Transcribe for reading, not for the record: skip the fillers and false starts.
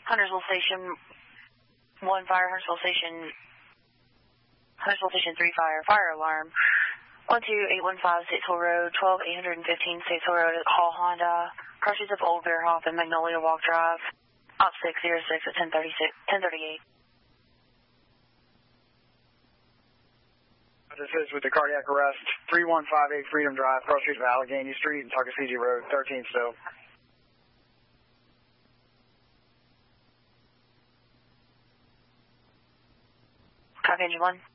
Huntersville Station 1 fire, Huntersville Station 3 fire, fire alarm. 12815 Statesville Road, 12815 Statesville Road at Hall Honda. Car streets of Old Bearhoff and Magnolia Walk Drive. Op 606 at 1038. This is with the cardiac arrest, 3158 Freedom Drive, cross streets of Allegheny Street and Tuckasegee Road, 13 still. Copy, engine 1.